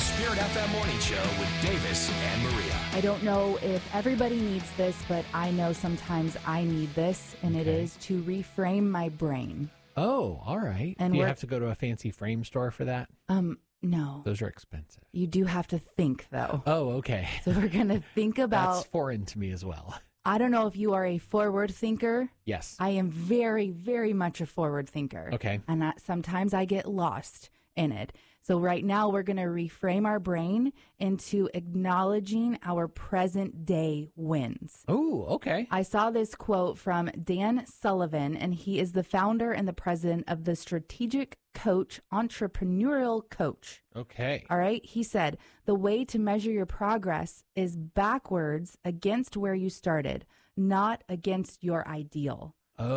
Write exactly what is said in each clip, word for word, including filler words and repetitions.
Spirit F M Morning Show with Davis and Maria. I don't know if everybody needs this, but I know sometimes I need this, and Okay. it is to reframe my brain. Oh, all right. And do you we're- have to go to a fancy frame store for that? Um, no. Those are expensive. You do have to think, though. Oh, okay. So we're going to think about, That's foreign to me as well. I don't know if you are a forward thinker. Yes. I am very, very much a forward thinker. Okay. And I, sometimes I get lost in it. So right now we're going to reframe our brain into acknowledging our present day wins. Oh, okay. I saw this quote from Dan Sullivan, and he is the founder and the president of the Strategic Coach Entrepreneurial Coach. Okay. All right. He said, the way to measure your progress is backwards against where you started, not against your ideal.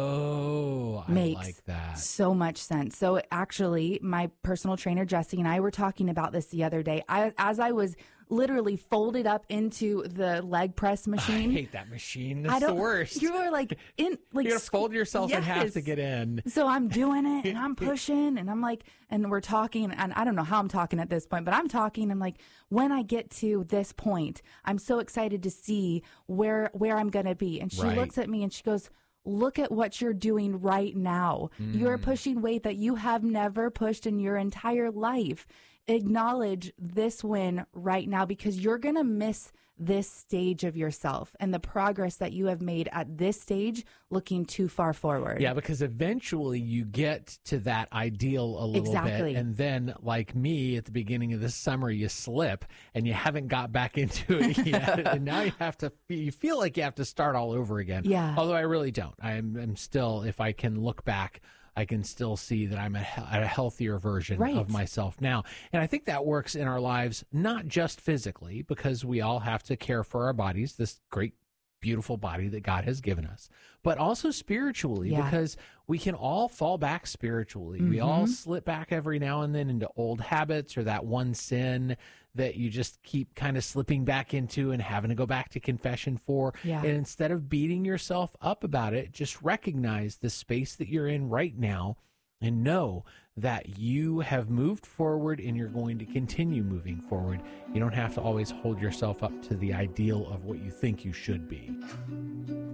Oh, I Makes like that. so much sense. So actually, my personal trainer, Jesse, and I were talking about this the other day. I, as I was literally folded up into the leg press I machine. hate that machine. I It's the don't- worst. You were like in like You gotta fold yourself in half Yes. to get in. So I'm doing it and I'm pushing and I'm like, and we're talking, and I don't know how I'm talking at this point, but I'm talking. I'm like, when I get to this point, I'm so excited to see where where I'm gonna be. And she Right. looks at me and she goes, look at what you're doing right now. You're Mm. pushing weight that you have never pushed in your entire life. Acknowledge this win right now, because you're going to miss this stage of yourself and the progress that you have made at this stage looking too far forward. Yeah, because eventually you get to that ideal a little Exactly. bit. And then, like me, at the beginning of the summer, you slip and you haven't got back into it yet. And now you have to, you feel like you have to start all over again. Yeah. Although I really don't. I'm, I'm still, if I can look back, I can still see that I'm a, he- a healthier version Right. of myself now. And I think that works in our lives, not just physically, because we all have to care for our bodies, this great, beautiful body that God has given us, but also spiritually, Yeah. because we can all fall back spiritually. We all slip back every now and then into old habits or that one sin that you just keep kind of slipping back into and having to go back to confession for. Yeah. And instead of beating yourself up about it, just recognize the space that you're in right now and know that you have moved forward and you're going to continue moving forward. You don't have to always hold yourself up to the ideal of what you think you should be.